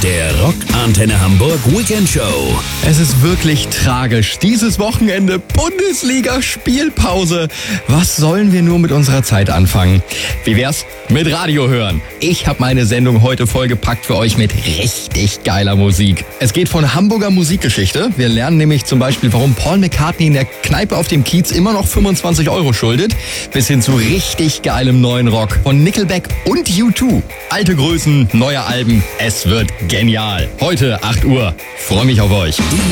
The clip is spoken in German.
der Rock Antenne Hamburg Weekend Show. Es ist wirklich tragisch. Dieses Wochenende Bundesliga-Spielpause. Was sollen wir nur mit unserer Zeit anfangen? Wie wär's mit Radio hören? Ich habe meine Sendung heute vollgepackt für euch mit richtig geiler Musik. Es geht von Hamburger Musikgeschichte. Wir lernen nämlich zum Beispiel, warum Paul McCartney in der Kneipe auf dem Kiez immer noch 25 € schuldet, bis hin zu richtig geilem neuen Rock von Nickelback und U2. Alte Größen, neue Alben. Es wird genial. Heute 8 Uhr. Freue mich auf euch.